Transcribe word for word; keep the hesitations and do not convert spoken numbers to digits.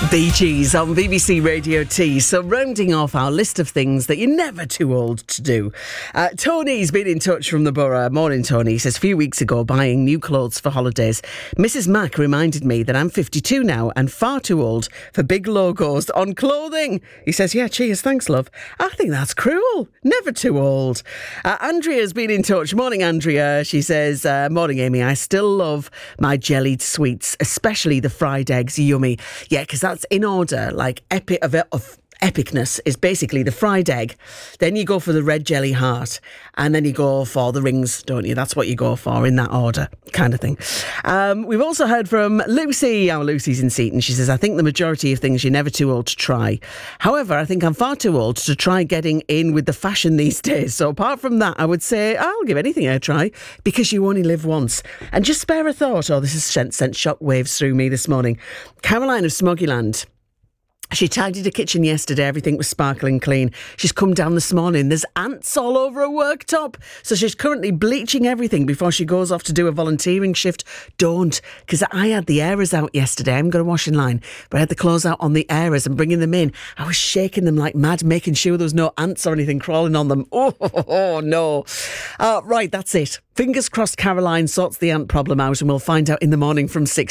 Bee Gees on B B C Radio T. So rounding off our list of things that you're never too old to do. Uh, Tony's been in touch from the borough. Morning, Tony. He says, a few weeks ago, buying new clothes for holidays, Missus Mack reminded me that I'm fifty-two now and far too old for big logos on clothing. He says, yeah, cheers, thanks, love. I think that's cruel. Never too old. Uh, Andrea's been in touch. Morning, Andrea. She says, uh, morning, Amy. I still love my jellied sweets, especially the fried eggs. Yummy. Yeah, because that's in order, like epic of, of epicness is basically the fried egg. Then you go for the red jelly heart, and then you go for the rings, don't you? That's what you go for in that order, kind of thing. Um, we've also heard from Lucy. Our Lucy's in Seaton. She says, I think the majority of things you're never too old to try. However, I think I'm far too old to try getting in with the fashion these days. So apart from that, I would say I'll give anything a try, because you only live once. And just spare a thought. Oh, this has sent, sent shockwaves through me this morning. Caroline of Smoggyland. She tidied her kitchen yesterday. Everything was sparkling clean. She's come down this morning. There's ants all over her worktop. So she's currently bleaching everything before she goes off to do a volunteering shift. Don't. Because I had the airers out yesterday. I haven't got a washing line. But I had the clothes out on the airers and bringing them in. I was shaking them like mad, making sure there was no ants or anything crawling on them. Oh, oh, oh no. Uh, right, that's it. Fingers crossed Caroline sorts the ant problem out, and we'll find out in the morning from six.